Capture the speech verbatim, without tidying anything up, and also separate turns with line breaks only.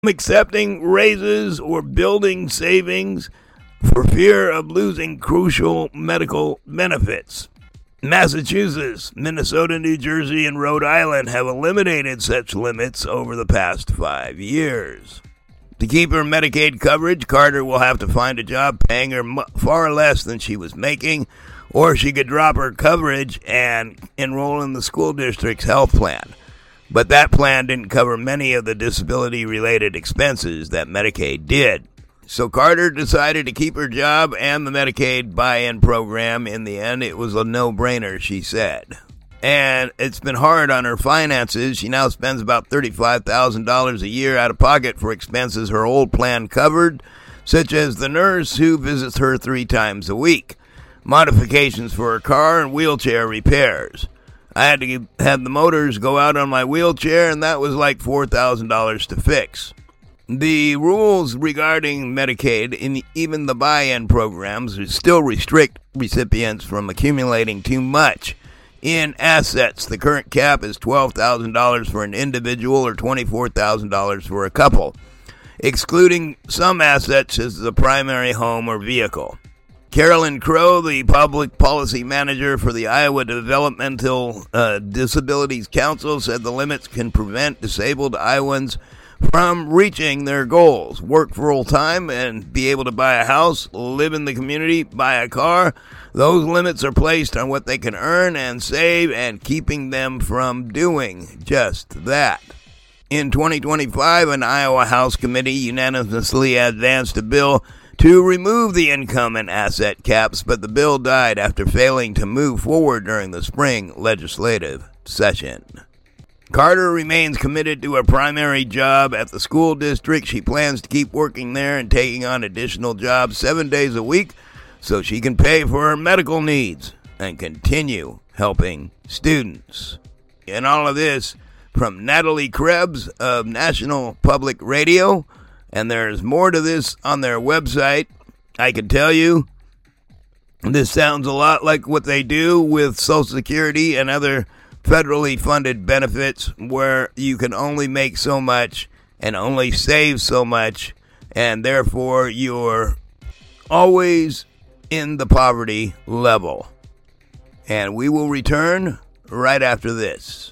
accepting raises or building savings for fear of losing crucial medical benefits. Massachusetts, Minnesota, New Jersey, and Rhode Island have eliminated such limits over the past five years. To keep her Medicaid coverage, Carter will have to find a job paying her far less than she was making, or she could drop her coverage and enroll in the school district's health plan. But that plan didn't cover many of the disability-related expenses that Medicaid did. So Carter decided to keep her job and the Medicaid buy-in program. In the end, it was a no-brainer, she said. And it's been hard on her finances. She now spends about thirty-five thousand dollars a year out of pocket for expenses her old plan covered, such as the nurse who visits her three times a week, modifications for her car, and wheelchair repairs. I had to have the motors go out on my wheelchair, and that was like four thousand dollars to fix. The rules regarding Medicaid and even the buy-in programs still restrict recipients from accumulating too much in assets. The current cap is twelve thousand dollars for an individual or twenty-four thousand dollars for a couple, excluding some assets as the primary home or vehicle. Carolyn Crow, the public policy manager for the Iowa Developmental uh, Disabilities Council, said the limits can prevent disabled Iowans from reaching their goals, work full-time, and be able to buy a house, live in the community, buy a car. Those limits are placed on what they can earn and save, and keeping them from doing just that. In twenty twenty-five, an Iowa House committee unanimously advanced a bill to remove the income and asset caps, but the bill died after failing to move forward during the spring legislative session. Carter remains committed to her primary job at the school district. She plans to keep working there and taking on additional jobs seven days a week so she can pay for her medical needs and continue helping students. And all of this from Natalie Krebs of National Public Radio. And there's more to this on their website. I can tell you, this sounds a lot like what they do with Social Security and other federally funded benefits, where you can only make so much and only save so much, and therefore you're always in the poverty level. And we will return right after this.